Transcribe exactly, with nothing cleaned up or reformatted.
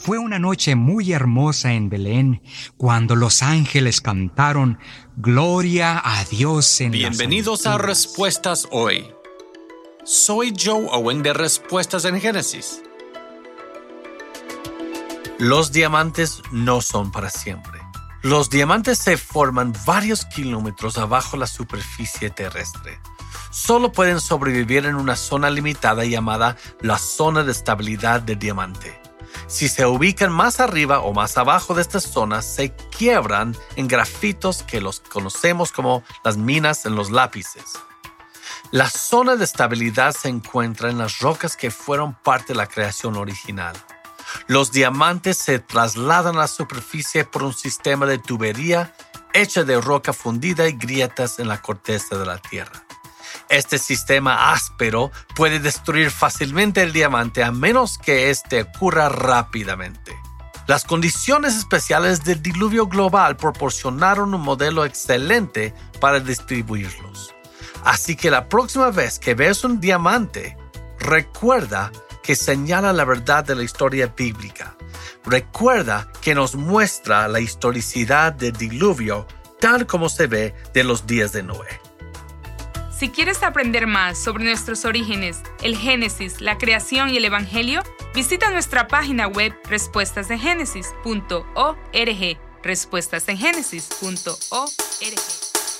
Fue una noche muy hermosa en Belén, cuando los ángeles cantaron Gloria a Dios en las Bienvenidos a alturas. Respuestas Hoy. Soy Joe Owen de Respuestas en Génesis. Los diamantes no son para siempre. Los diamantes se forman varios kilómetros abajo la superficie terrestre. Solo pueden sobrevivir en una zona limitada llamada la zona de estabilidad de diamante. Si se ubican más arriba o más abajo de estas zonas, se quiebran en grafitos que los conocemos como las minas en los lápices. La zona de estabilidad se encuentra en las rocas que fueron parte de la creación original. Los diamantes se trasladan a la superficie por un sistema de tubería hecha de roca fundida y grietas en la corteza de la Tierra. Este sistema áspero puede destruir fácilmente el diamante a menos que éste ocurra rápidamente. Las condiciones especiales del diluvio global proporcionaron un modelo excelente para distribuirlos. Así que la próxima vez que veas un diamante, recuerda que señala la verdad de la historia bíblica. Recuerda que nos muestra la historicidad del diluvio tal como se ve de los días de Noé. Si quieres aprender más sobre nuestros orígenes, el Génesis, la creación y el Evangelio, visita nuestra página web respuestas en génesis punto org. respuestas en génesis punto org.